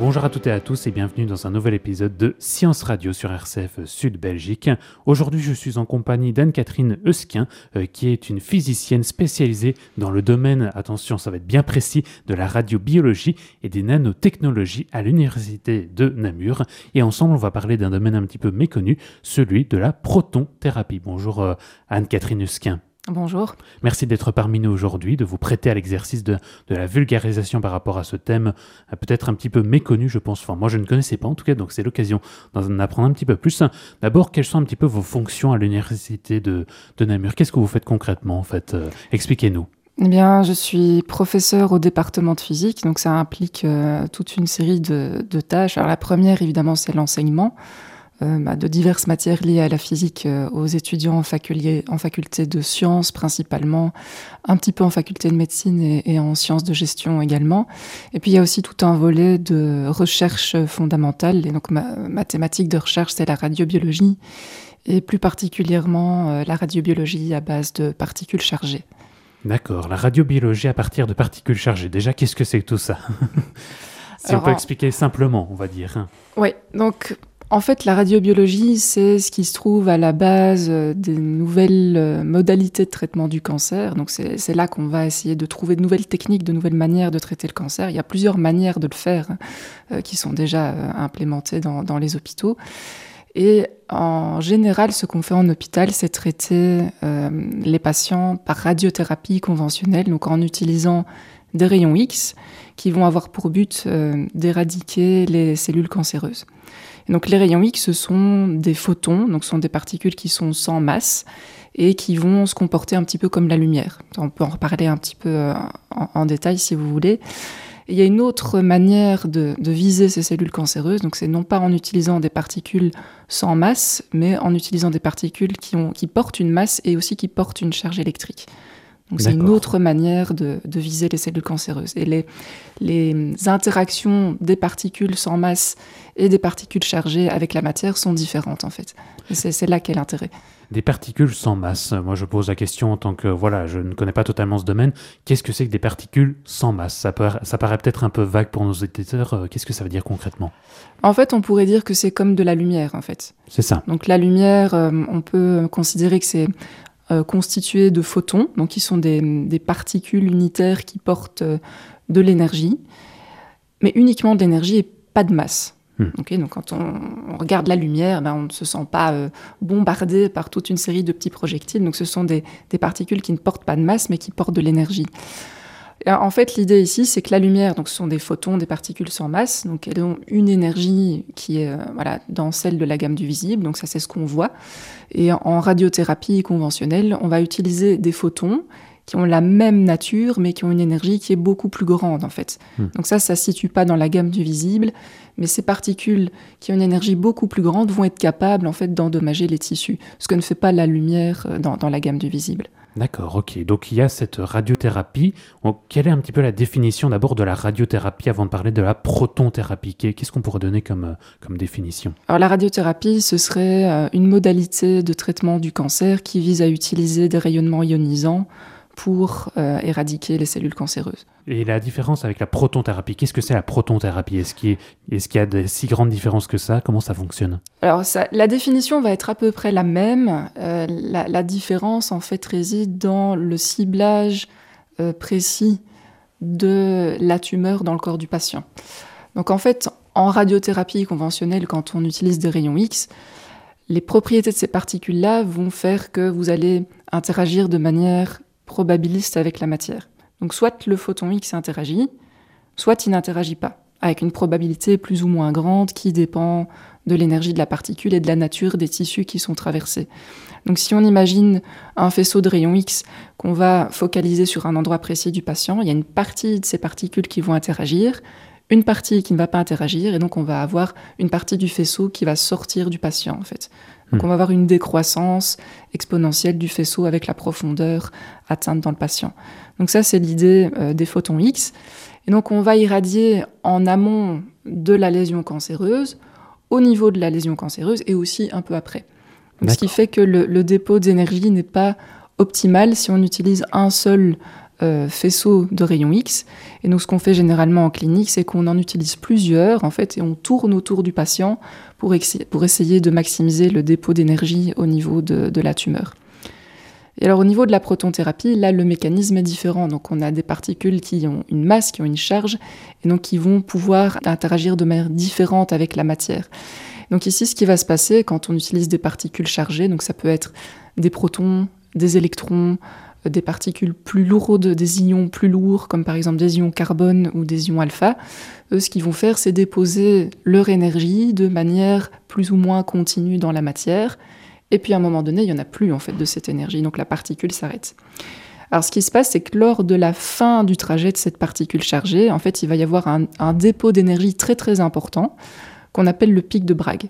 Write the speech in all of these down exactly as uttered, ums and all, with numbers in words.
Bonjour à toutes et à tous et bienvenue dans un nouvel épisode de Science Radio sur R C F Sud Belgique. Aujourd'hui, je suis en compagnie d'Anne-Catherine Eusquin, euh, qui est une physicienne spécialisée dans le domaine, attention, ça va être bien précis, de la radiobiologie et des nanotechnologies à l'université de Namur. Et ensemble, on va parler d'un domaine un petit peu méconnu, celui de la protonthérapie. Bonjour euh, Anne-Catherine Eusquin. Bonjour. Merci d'être parmi nous aujourd'hui, de vous prêter à l'exercice de, de la vulgarisation par rapport à ce thème, euh, peut-être un petit peu méconnu, je pense. Enfin, moi, je ne connaissais pas, en tout cas, donc c'est l'occasion d'en apprendre un petit peu plus. D'abord, quelles sont un petit peu vos fonctions à l'université de, de Namur ? Qu'est-ce que vous faites concrètement, en fait ? euh, Expliquez-nous. Eh bien, je suis professeure au département de physique, donc ça implique euh, toute une série de, de tâches. Alors la première, évidemment, c'est l'enseignement euh, bah, de diverses matières liées à la physique euh, aux étudiants en, faculté, en faculté de sciences principalement, un petit peu en faculté de médecine et, et en sciences de gestion également. Et puis il y a aussi tout un volet de recherche fondamentale, et donc ma, ma thématique de recherche, c'est la radiobiologie, et plus particulièrement euh, la radiobiologie à base de particules chargées. D'accord, la radiobiologie à partir de particules chargées. Déjà, qu'est-ce que c'est que tout ça ? Si Alors, on peut en... expliquer simplement, on va dire. Oui, donc en fait, la radiobiologie, c'est ce qui se trouve à la base des nouvelles modalités de traitement du cancer. Donc c'est, c'est là qu'on va essayer de trouver de nouvelles techniques, de nouvelles manières de traiter le cancer. Il y a plusieurs manières de le faire euh, qui sont déjà euh, implémentées dans, dans les hôpitaux. Et en général, ce qu'on fait en hôpital, c'est traiter euh, les patients par radiothérapie conventionnelle, donc en utilisant des rayons X qui vont avoir pour but euh, d'éradiquer les cellules cancéreuses. Et donc les rayons X, ce sont des photons, donc ce sont des particules qui sont sans masse et qui vont se comporter un petit peu comme la lumière. On peut en reparler un petit peu euh, en, en détail si vous voulez. Il y a une autre manière de, de viser ces cellules cancéreuses, donc c'est non pas en utilisant des particules sans masse, mais en utilisant des particules qui, ont, qui portent une masse et aussi qui portent une charge électrique. Donc D'accord. C'est une autre manière de, de viser les cellules cancéreuses. Et les, les interactions des particules sans masse et des particules chargées avec la matière sont différentes en fait. Et c'est, c'est là qu'est l'intérêt. Des particules sans masse. Moi, je pose la question en tant que, voilà, je ne connais pas totalement ce domaine. Qu'est-ce que c'est que des particules sans masse ? Ça paraît, ça paraît peut-être un peu vague pour nos auditeurs. Qu'est-ce que ça veut dire concrètement ? En fait, on pourrait dire que c'est comme de la lumière, en fait. C'est ça. Donc la lumière, euh, on peut considérer que c'est euh, constitué de photons, donc qui sont des, des particules unitaires qui portent euh, de l'énergie, mais uniquement de l'énergie et pas de masse. Hmm. Okay, donc quand on, on regarde la lumière, ben on ne se sent pas euh, bombardé par toute une série de petits projectiles. Donc ce sont des, des particules qui ne portent pas de masse, mais qui portent de l'énergie. Et en fait, l'idée ici, c'est que la lumière, donc ce sont des photons, des particules sans masse. Donc elles ont une énergie qui est euh, voilà, dans celle de la gamme du visible. Donc ça, c'est ce qu'on voit. Et en radiothérapie conventionnelle, on va utiliser des photons qui ont la même nature, mais qui ont une énergie qui est beaucoup plus grande, en fait. Mmh. Donc ça, ça ne se situe pas dans la gamme du visible, mais ces particules qui ont une énergie beaucoup plus grande vont être capables, en fait, d'endommager les tissus, ce que ne fait pas la lumière dans, dans la gamme du visible. D'accord, ok. Donc il y a cette radiothérapie. Donc, quelle est un petit peu la définition d'abord de la radiothérapie avant de parler de la protonthérapie ? Qu'est-ce qu'on pourrait donner comme, comme définition ? Alors la radiothérapie, ce serait une modalité de traitement du cancer qui vise à utiliser des rayonnements ionisants pour euh, éradiquer les cellules cancéreuses. Et la différence avec la protonthérapie, qu'est-ce que c'est la protonthérapie ? Est-ce qu'il y, est-ce qu'il y a de si grandes différences que ça ? Comment ça fonctionne ? Alors, ça, la définition va être à peu près la même. Euh, la, la différence, en fait, réside dans le ciblage euh, précis de la tumeur dans le corps du patient. Donc, en fait, en radiothérapie conventionnelle, quand on utilise des rayons X, les propriétés de ces particules-là vont faire que vous allez interagir de manière probabiliste avec la matière. Donc soit le photon X interagit, soit il n'interagit pas, avec une probabilité plus ou moins grande qui dépend de l'énergie de la particule et de la nature des tissus qui sont traversés. Donc si on imagine un faisceau de rayons X qu'on va focaliser sur un endroit précis du patient, il y a une partie de ces particules qui vont interagir, une partie qui ne va pas interagir, et donc on va avoir une partie du faisceau qui va sortir du patient, en fait. Donc on va avoir une décroissance exponentielle du faisceau avec la profondeur atteinte dans le patient. Donc ça, c'est l'idée euh, des photons X. Et donc on va irradier en amont de la lésion cancéreuse, au niveau de la lésion cancéreuse et aussi un peu après. Donc, ce qui fait que le, le dépôt d'énergie n'est pas optimal si on utilise un seul euh, faisceaux de rayons X. Et donc, ce qu'on fait généralement en clinique, c'est qu'on en utilise plusieurs, en fait, et on tourne autour du patient pour, ex- pour essayer de maximiser le dépôt d'énergie au niveau de, de la tumeur. Et alors, au niveau de la protonthérapie, là, le mécanisme est différent. Donc, on a des particules qui ont une masse, qui ont une charge, et donc qui vont pouvoir interagir de manière différente avec la matière. Donc ici, ce qui va se passer quand on utilise des particules chargées, donc ça peut être des protons, des électrons, des particules plus lourdes, des ions plus lourds, comme par exemple des ions carbone ou des ions alpha, eux, ce qu'ils vont faire, c'est déposer leur énergie de manière plus ou moins continue dans la matière. Et puis à un moment donné, il n'y en a plus en fait de cette énergie, donc la particule s'arrête. Alors ce qui se passe, c'est que lors de la fin du trajet de cette particule chargée, en fait, il va y avoir un, un dépôt d'énergie très très important qu'on appelle le pic de Bragg.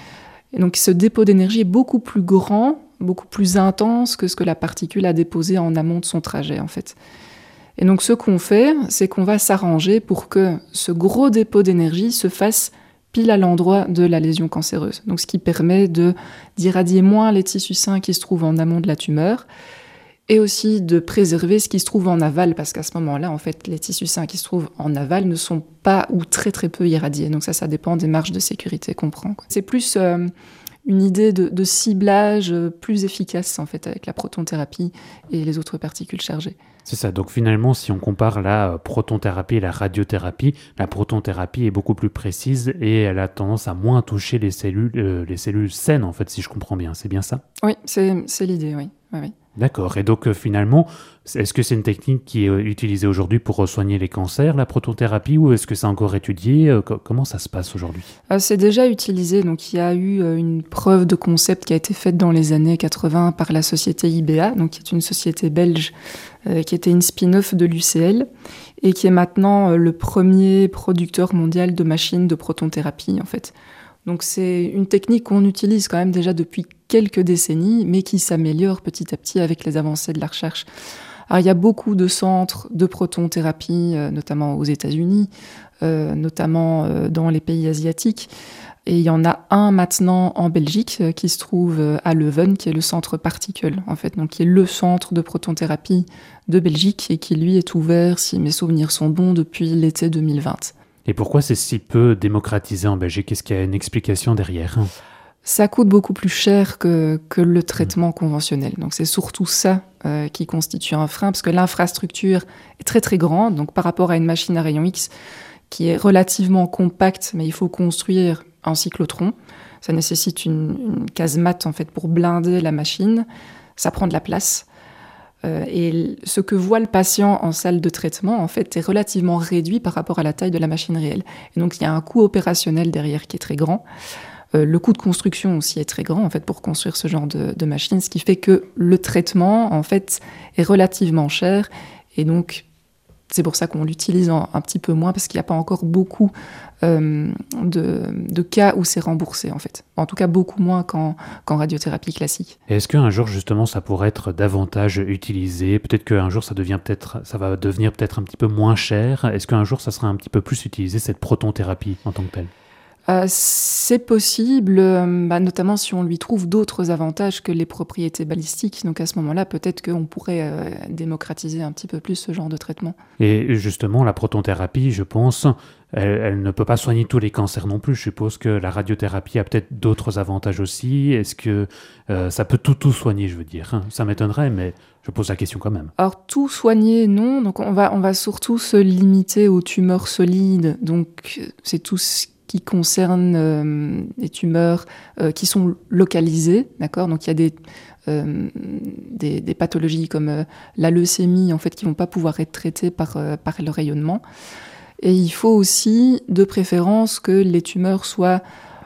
Et donc ce dépôt d'énergie est beaucoup plus grand, beaucoup plus intense que ce que la particule a déposé en amont de son trajet en fait. Et donc ce qu'on fait, c'est qu'on va s'arranger pour que ce gros dépôt d'énergie se fasse pile à l'endroit de la lésion cancéreuse. Donc ce qui permet de, d'irradier moins les tissus sains qui se trouvent en amont de la tumeur et aussi de préserver ce qui se trouve en aval, parce qu'à ce moment-là, en fait, les tissus sains qui se trouvent en aval ne sont pas ou très très peu irradiés. Donc ça, ça dépend des marges de sécurité qu'on prend, quoi. C'est plus euh, une idée de, de ciblage plus efficace, en fait, avec la protonthérapie et les autres particules chargées. C'est ça, donc finalement, si on compare la protonthérapie et la radiothérapie, la protonthérapie est beaucoup plus précise et elle a tendance à moins toucher les cellules, euh, les cellules saines, en fait, si je comprends bien. C'est bien ça ? Oui, c'est, c'est l'idée, oui. oui, oui. D'accord, et donc euh, finalement, est-ce que c'est une technique qui est euh, utilisée aujourd'hui pour soigner les cancers, la protonthérapie, ou est-ce que c'est encore étudié ? euh, co- Comment ça se passe aujourd'hui ? euh, C'est déjà utilisé, donc il y a eu euh, une preuve de concept qui a été faite dans les années quatre-vingts par la société I B A, donc qui est une société belge euh, qui était une spin-off de l'U C L et qui est maintenant euh, le premier producteur mondial de machines de protonthérapie en fait. Donc c'est une technique qu'on utilise quand même déjà depuis quelques décennies, mais qui s'améliore petit à petit avec les avancées de la recherche. Alors il y a beaucoup de centres de protonthérapie, euh, notamment aux États-Unis, euh, notamment euh, dans les pays asiatiques. Et il y en a un maintenant en Belgique euh, qui se trouve euh, à Leuven, qui est le centre Particle, en fait, donc qui est le centre de protonthérapie de Belgique et qui lui est ouvert, si mes souvenirs sont bons, depuis l'été deux mille vingt. Et pourquoi c'est si peu démocratisé en Belgique ? Est-ce qu'il y a une explication derrière ? Ça coûte beaucoup plus cher que, que le traitement conventionnel. Donc c'est surtout ça euh, qui constitue un frein, parce que l'infrastructure est très très grande. Donc par rapport à une machine à rayons X qui est relativement compacte, mais il faut construire un cyclotron. Ça nécessite une, une casemate en fait pour blinder la machine. Ça prend de la place. Euh, et ce que voit le patient en salle de traitement, en fait, est relativement réduit par rapport à la taille de la machine réelle. Et donc il y a un coût opérationnel derrière qui est très grand. Euh, le coût de construction aussi est très grand en fait pour construire ce genre de, de machine, ce qui fait que le traitement en fait est relativement cher et donc c'est pour ça qu'on l'utilise en, un petit peu moins parce qu'il n'y a pas encore beaucoup euh, de, de cas où c'est remboursé en fait. En tout cas beaucoup moins qu'en, qu'en radiothérapie classique. Et est-ce qu'un jour justement ça pourrait être davantage utilisé ? Peut-être qu'un jour ça devient peut-être, ça va devenir peut-être un petit peu moins cher. Est-ce qu'un jour ça sera un petit peu plus utilisé cette protonthérapie en tant que telle ? Euh, c'est possible, euh, bah, notamment si on lui trouve d'autres avantages que les propriétés balistiques. Donc à ce moment-là, peut-être qu'on pourrait euh, démocratiser un petit peu plus ce genre de traitement. Et justement, la protonthérapie, je pense, elle, elle ne peut pas soigner tous les cancers non plus. Je suppose que la radiothérapie a peut-être d'autres avantages aussi. Est-ce que euh, ça peut tout, tout soigner, je veux dire ? Ça m'étonnerait, mais je pose la question quand même. Alors tout soigner, non. Donc on va, on va surtout se limiter aux tumeurs solides. Donc c'est tout ce qui concerne euh, les tumeurs euh, qui sont localisées, d'accord ? Donc il y a des, euh, des, des pathologies comme euh, la leucémie, en fait, qui vont pas pouvoir être traitées par, euh, par le rayonnement. Et il faut aussi, de préférence, que les tumeurs soient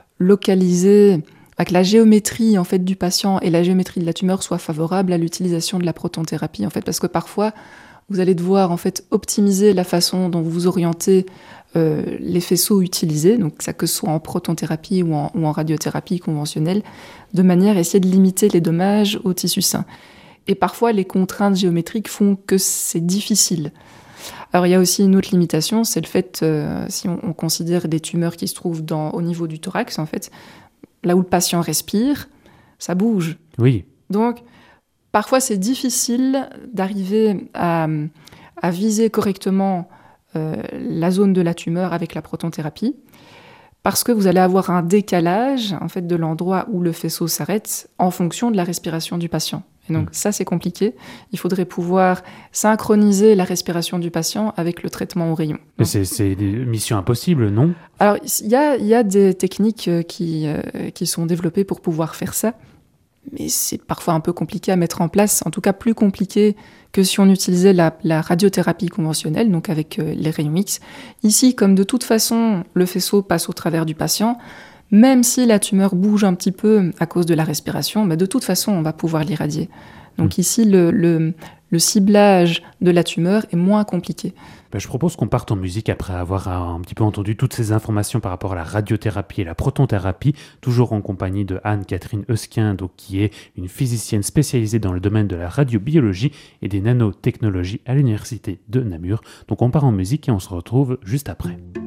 localisées, que la géométrie en fait du patient et la géométrie de la tumeur soient favorables à l'utilisation de la protonthérapie, en fait, parce que parfois vous allez devoir en fait optimiser la façon dont vous vous orientez euh, les faisceaux utilisés, donc ça que ce soit en protonthérapie ou en, ou en radiothérapie conventionnelle, de manière à essayer de limiter les dommages aux tissus sains. Et parfois, les contraintes géométriques font que c'est difficile. Alors, il y a aussi une autre limitation, c'est le fait, euh, si on, on considère des tumeurs qui se trouvent dans, au niveau du thorax, en fait, là où le patient respire, ça bouge. Oui. Donc, parfois c'est difficile d'arriver à, à viser correctement euh, la zone de la tumeur avec la protonthérapie, parce que vous allez avoir un décalage en fait, de l'endroit où le faisceau s'arrête en fonction de la respiration du patient. Et donc mmh. ça, c'est compliqué. Il faudrait pouvoir synchroniser la respiration du patient avec le traitement au rayon. Mais c'est, c'est une mission impossible, non ? Alors, il y a, y a des techniques qui, euh, qui sont développées pour pouvoir faire ça, mais c'est parfois un peu compliqué à mettre en place, en tout cas plus compliqué que si on utilisait la, la radiothérapie conventionnelle, donc avec euh, les rayons X. Ici, comme de toute façon, le faisceau passe au travers du patient, même si la tumeur bouge un petit peu à cause de la respiration, bah de toute façon, on va pouvoir l'irradier. Donc mmh. ici, le, le, le ciblage de la tumeur est moins compliqué. Ben, je propose qu'on parte en musique après avoir un petit peu entendu toutes ces informations par rapport à la radiothérapie et la protonthérapie, toujours en compagnie de Anne-Catherine Eusquin, donc, qui est une physicienne spécialisée dans le domaine de la radiobiologie et des nanotechnologies à l'université de Namur. Donc on part en musique et on se retrouve juste après.